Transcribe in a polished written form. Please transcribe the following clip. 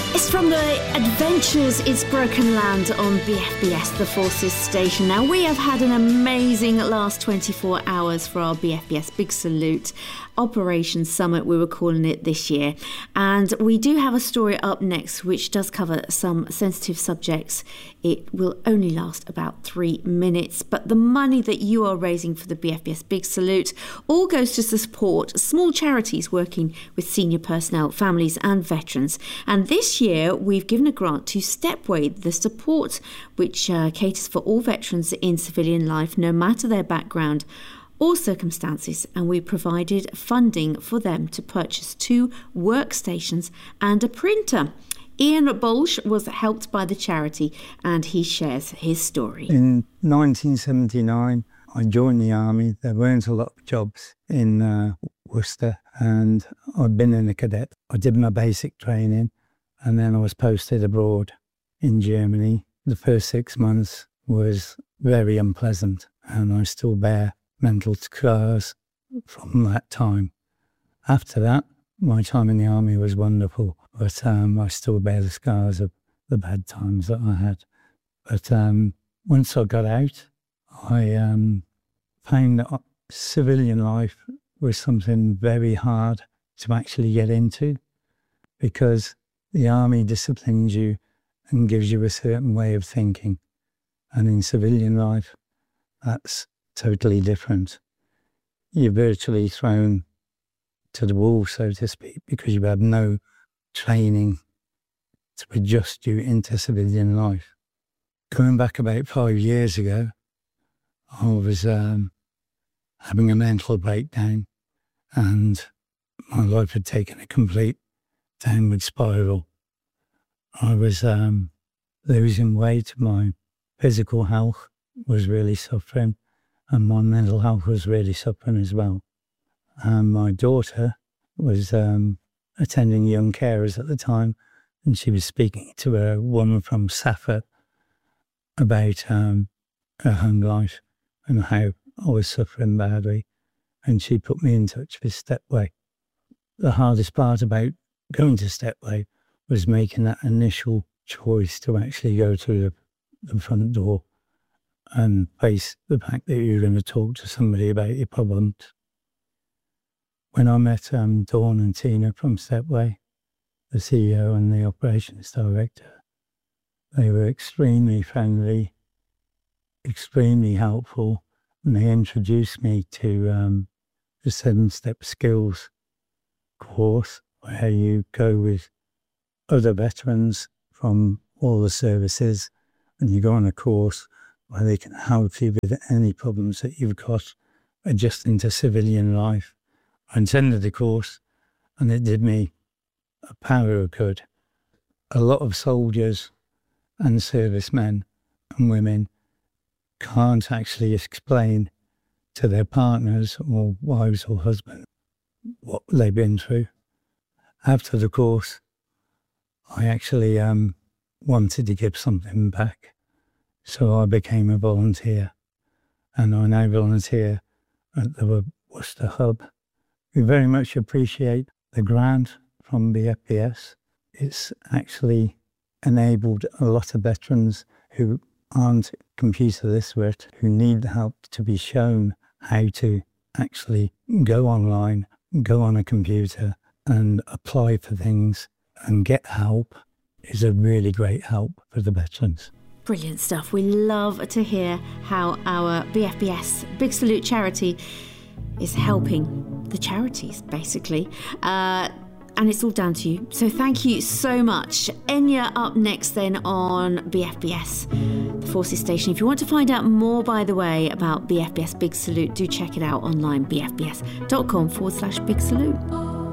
It's from the Adventures It's Broken Land on BFBS, the Forces Station. Now, we have had an amazing last 24 hours for our BFBS Big Salute Operation Summit, we were calling it this year. And we do have a story up next which does cover some sensitive subjects. It will only last about 3 minutes, but the money that you are raising for the BFBS Big Salute all goes to support small charities working with senior personnel, families and veterans. And this year we've given a grant to Stepway, the support which caters for all veterans in civilian life, no matter their background or circumstances, and we provided funding for them to purchase 2 workstations and a printer. Ian Bolsh was helped by the charity and he shares his story. In 1979, I joined the army. There weren't a lot of jobs in Worcester, and I'd been in a cadet. I did my basic training and then I was posted abroad in Germany. The first 6 months was very unpleasant and I still bear mental scars from that time. After that, my time in the army was wonderful, but I still bear the scars of the bad times that I had. But once I got out, I found that civilian life was something very hard to actually get into, because the army disciplines you and gives you a certain way of thinking. And in civilian life, that's totally different. You're virtually thrown to the wall, so to speak, because you have no training to adjust you into civilian life. Going back about 5 years ago, I was having a mental breakdown and my life had taken a complete downward spiral. I was losing weight, my physical health was really suffering, and my mental health was really suffering as well. My daughter was attending young carers at the time, and she was speaking to a woman from Safa about her home life and how I was suffering badly, and she put me in touch with Stepway. The hardest part about going to Stepway was making that initial choice to actually go through the front door and face the fact that you're going to talk to somebody about your problems. When I met Dawn and Tina from Stepway, the CEO and the operations director, they were extremely friendly, extremely helpful, and they introduced me to the 7-Step Skills course, where you go with other veterans from all the services and you go on a course where they can help you with any problems that you've got adjusting to civilian life. I attended the course and it did me a power of good. A lot of soldiers and servicemen and women can't actually explain to their partners or wives or husbands what they've been through. After the course, I actually wanted to give something back. So I became a volunteer, and I now volunteer at the Worcester Hub. We very much appreciate the grant from BFBS. It's actually enabled a lot of veterans who aren't computer literate, who need help, to be shown how to actually go online, go on a computer and apply for things and get help. Is a really great help for the veterans. Brilliant stuff. We love to hear how our BFBS Big Salute charity is helping the charities, basically. And it's all down to you. So thank you so much. Enya up next then on BFBS, the Forces Station. If you want to find out more, by the way, about BFBS Big Salute, do check it out online, bfbs.com/Big Salute.